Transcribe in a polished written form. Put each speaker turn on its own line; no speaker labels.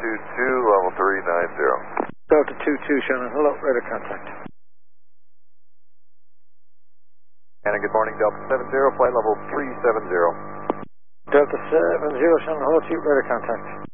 level 390.
Delta 22, Shannon, hello, radar contact.
And good morning, Delta 70, flight level 370.
Delta 70, Shannon, hello to you, radar contact.